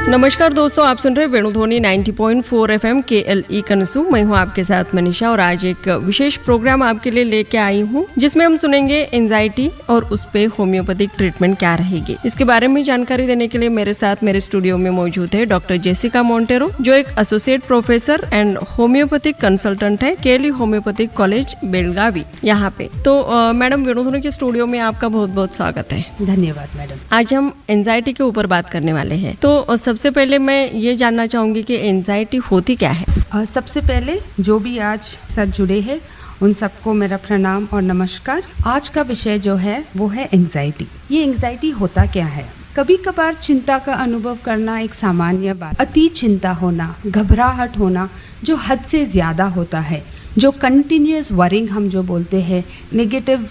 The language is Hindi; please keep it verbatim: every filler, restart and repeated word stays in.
नमस्कार दोस्तों, आप सुन रहे वेणुध्वनि नब्बे पॉइंट चार एफएम के एल ई कनसू। मैं हूं आपके साथ मनीषा और आज एक विशेष प्रोग्राम आपके लिए लेके आई हूं जिसमें हम सुनेंगे एंजाइटी और उस पे होम्योपैथिक ट्रीटमेंट क्या रहेगी। इसके बारे में जानकारी देने के लिए मेरे साथ मेरे स्टूडियो में मौजूद है डॉक्टर जेसिका मोंटेरो, जो एक associate professor and homeopathic consultant है के L E homeopathic college Belagavi यहाँ पे। तो मैडम, वेणुध्वनि के स्टूडियो में आपका बहुत बहुत स्वागत है। धन्यवाद मैडम। आज हम एंजाइटी के ऊपर बात करने वाले हैं। तो सबसे पहले मैं ये जानना चाहूंगी कि एंजाइटी होती क्या है। आ, सबसे पहले जो भी आज साथ जुड़े हैं उन सबको मेरा प्रणाम और नमस्कार। आज का विषय जो है वो है एंजाइटी। ये एंजाइटी होता क्या है? कभी कभार चिंता का अनुभव करना एक सामान्य बात। अति चिंता होना, घबराहट होना जो हद से ज़्यादा होता है, जो कंटिन्यूस वरिंग हम जो बोलते हैं, नेगेटिव